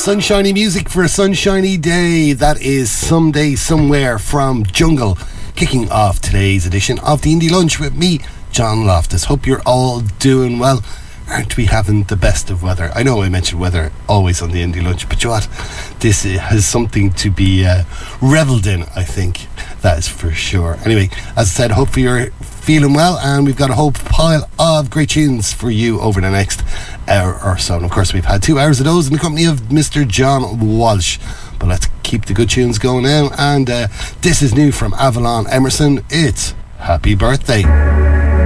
Sunshiny music for a sunshiny day. That is Someday Somewhere from Jungle, kicking off today's edition of the Indie Lunch with me, John Loftus. Hope you're all doing well. Aren't we having the best of weather? I know I mentioned weather always on the Indie Lunch, but you know what? This has something to be revelled in, I think. That is for sure. Anyway, as I said, hopefully you're feeling well, and we've got a whole pile of great tunes for you over the next hour or so. And of course, we've had 2 hours of those in the company of Mr. John Walsh. But let's keep the good tunes going now. And this is new from Avalon Emerson. It's Happy Birthday.